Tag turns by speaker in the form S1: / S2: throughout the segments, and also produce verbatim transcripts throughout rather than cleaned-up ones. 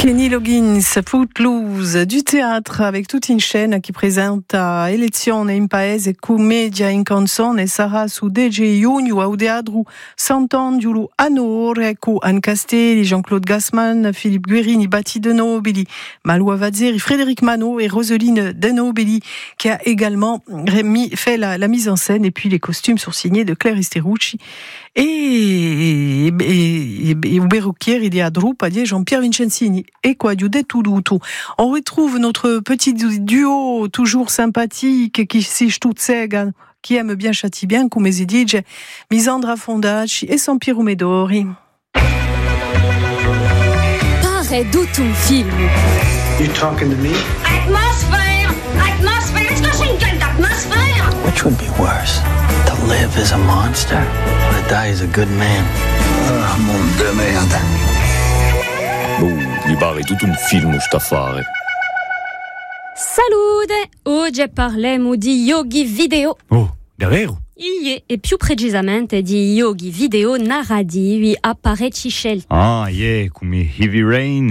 S1: Kenny Loggins, Footloose, du théâtre avec toute une chaîne qui présente à Elezione in Paese Commedia in Canzone sarà su D J Junio au teatro Sant'Angelo a Nore cu Anne Castelli, Jean-Claude Gassman, Philippe Guerini, Batti De Nobili, Maloua Vazzeri, Frédéric Manot et Roseline De Nobili qui a également fait la, la mise en scène et puis les costumes sont signés de Claire Esterucci et, et, et, et au Berrucchieri di Adrupa di Jean-Pierre Vincenzini et quoi du tout. On retrouve notre petit duo toujours sympathique qui si stuzzega, qui aime bien châtie bien come si dice Misandra Fondacci e Sampiero Medori.
S2: Pare tutto un film.
S3: You talking to me?
S4: Atmosphere! Atmosphere! Est-ce que c'est une gueule d'atmosphère?
S5: Which would be worse? To live as a monster or to die as a good man?
S3: Ah, mon de merde.
S6: Oh, mi pare tutto un film sta a fare.
S2: Salute! Oggi parliamo di yogi video.
S6: Oh, davvero?
S2: Ie, e più precisamente di yogi video narrativi a parecchi scelti.
S6: Ah, yeah, come Heavy Rain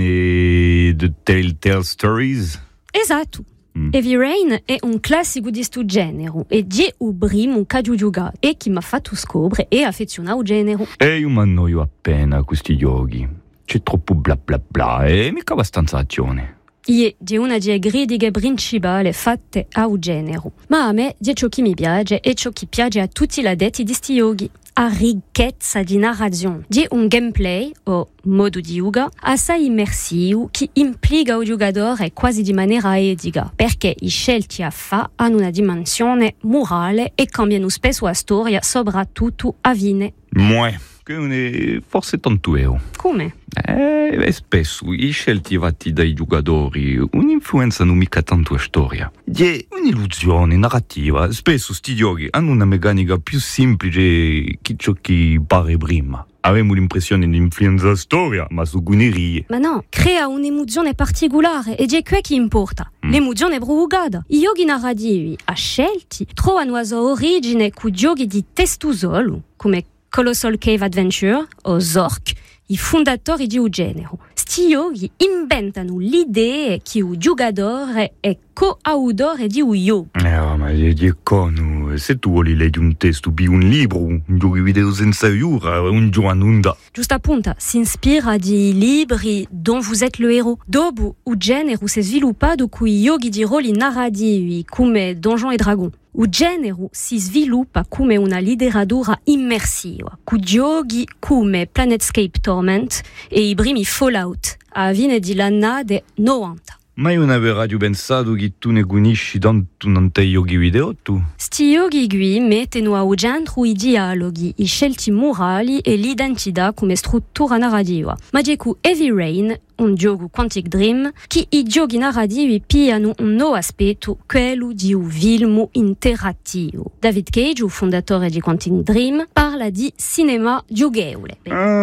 S6: e The Telltale Stories.
S2: Esatto. Mm. Heavy Rain è un classico di sto genere e è il primo che ho giocato e che mi ha fatto scoprire e affezionare al genere.
S6: E io mi annoio appena a questi yogi. C'è troppo bla bla bla e mica abbastanza azione.
S2: Ie, è una delle critiche principali fatte al genere. Ma a me è ciò che mi piace e ciò che piace a tutti gli addetti di sti yogi. A ricchezza di narrazione. È un gameplay, o modo di yoga, assai immersivo che implica il giocatore quasi di maniera etica, perché i scelti a fa hanno una dimensione morale e cambiano spesso la storia, soprattutto a fine.
S6: Muè, che non è forse tanto vero.
S2: Come?
S6: Eh, spesso i scelti fatti dai giocatori non influenzano mica tanto la storia. È un'illusione narrativa. Spesso sti giochi hanno una meccanica più semplice che ciò che pare prima. Avevamo l'impressione di influenzare la storia, ma su guinerie.
S2: Ma no, crea un'emozione particolare ed è quello che importa. Mm. L'emozione provocata. I giochi narrativi a scelti trovano la sua origine con giochi di testo solo, come Colossal Cave Adventure o Zork, i fondatori di un genere. Sti giochi inventano l'idea che il giocatore è co-autore di un gioco.
S6: Eh, ma è cono. Se tu vuoi leggere un testo per un libro, un gioco video senza aiuto, un gioco a onda.
S2: Giusto appunto, si ispira di libri dont vous êtes le héros. Dopo, il genere si è sviluppato con i giochi di ruoli narrativi come Donjons e Dragons. Il genere si sviluppa come una letteratura immersiva, con giochi come Planetscape Torment e i primi Fallout, a fine di anni del novanta.
S6: Ma io non avevo più pensato che tu ne conosci tanto non te giochi video, tu?
S2: Sti giochi qui mettono al centro i dialoghi, i scelti morali e l'identità come struttura narrativa. Ma c'è con Heavy Rain, un gioco Quantic Dream, che i giochi narrativi piano un nuovo aspetto, quello di un film interattivo. David Cage, il fondatore di Quantic Dream, parla di cinema giochevole.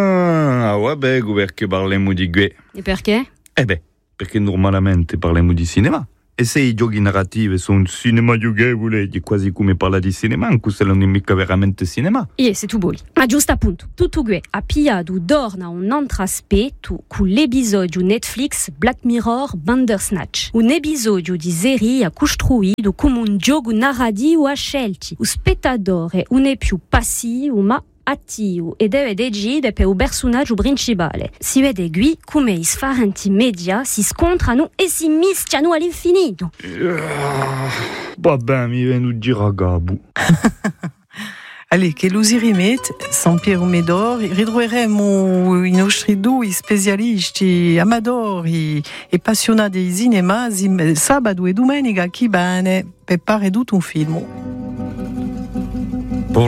S6: Ah, vabbè, perché parliamo di gue.
S2: E perché?
S6: Eh beh, perché normalmente parliamo di cinema. E se i giochi narrativi sono cinema giochevole, è quasi come parla di cinema, anche se non è mica veramente cinema.
S2: E se tu vuoi. Ma giusto appunto, tutto questo ha pigliato d'orna un altro aspetto con l'episodio Netflix Black Mirror Bandersnatch. Un episodio di serie costruito come un gioco narrativo a scelti. Il spettatore non è più passivo, ma attivo e deve decidere per il personaggio principale. Si vede qui come i sfarenti media si scontrano e si mischiano all'infinito.
S6: Vabbè, mi viene un giragabu.
S1: Allez, che lo si rimette, Sampiero Medori, ritroveremo i nostri due specialisti amatori e appassionati di cinema sabato e domenica, chi bene, per fare tutto un film.